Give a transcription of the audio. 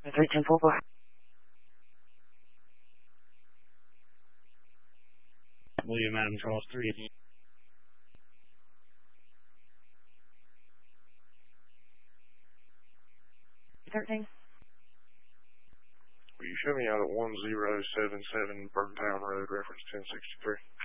310 go ahead. William Adam Charles 3. 13. Will you show me out at 1077 Birdtown Road, reference 1063?